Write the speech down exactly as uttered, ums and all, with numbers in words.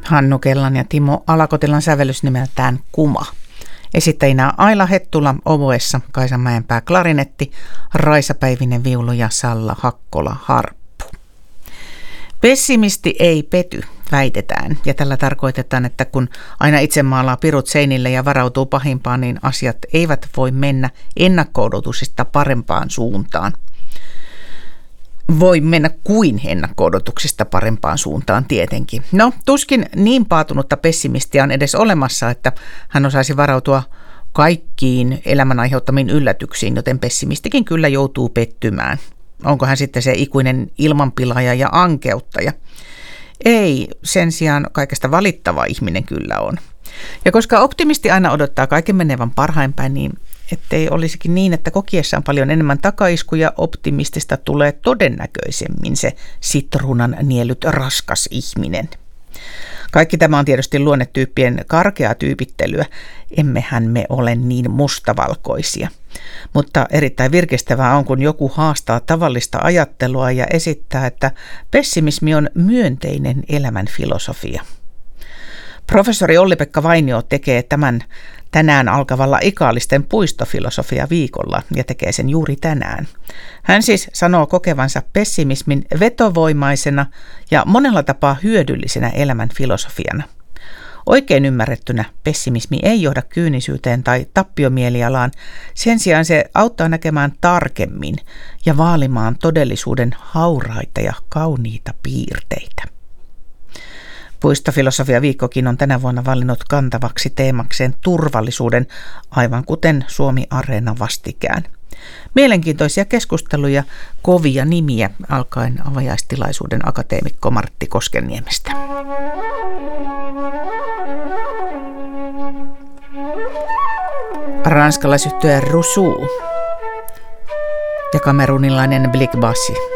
Hannu Kellan ja Timo Alakotilan sävellys nimeltään Kuma. Esittäjinä Aila Hettula oboessa, Kaisa Mäenpää klarinetti, Raisa Päivinen viulu ja Salla Hakkola harppu. Pessimisti ei pety, väitetään. Ja tällä tarkoitetaan, että kun aina itse maalaa pirut seinille ja varautuu pahimpaan, niin asiat eivät voi mennä ennakko-odotuksista parempaan suuntaan. Voi mennä kuin ennakko-odotuksista parempaan suuntaan tietenkin. No, tuskin niin paatunutta pessimistia on edes olemassa, että hän osaisi varautua kaikkiin elämän aiheuttamiin yllätyksiin, joten pessimistikin kyllä joutuu pettymään. Onko hän sitten se ikuinen ilmanpilaaja ja ankeuttaja? Ei, sen sijaan kaikesta valittava ihminen kyllä on. Ja koska optimisti aina odottaa kaiken menevän parhain päin, niin ettei olisikin niin, että kokiessaan paljon enemmän takaiskuja, optimistista tulee todennäköisemmin se sitruunan nielyt raskas ihminen. Kaikki tämä on tietysti luonnetyyppien karkeaa tyypittelyä. Emmehän me ole niin mustavalkoisia. Mutta erittäin virkistävää on, kun joku haastaa tavallista ajattelua ja esittää, että pessimismi on myönteinen elämän filosofia. Professori Olli-Pekka Vainio tekee tämän tänään alkavalla Ikaalisten puistofilosofia viikolla ja tekee sen juuri tänään. Hän siis sanoo kokevansa pessimismin vetovoimaisena ja monella tapaa hyödyllisenä elämän filosofiana. Oikein ymmärrettynä pessimismi ei johda kyynisyyteen tai tappiomielialaan, sen sijaan se auttaa näkemään tarkemmin ja vaalimaan todellisuuden hauraita ja kauniita piirteitä. Puistofilosofia viikkokin on tänä vuonna valinnut kantavaksi teemakseen turvallisuuden, aivan kuten Suomi Areena vastikään. Mielenkiintoisia keskusteluja, kovia nimiä, alkaen avajaistilaisuuden akateemikko Martti Koskenniemestä. Ranskalaisyhtye Rousseau ja kamerunilainen Blik Bassi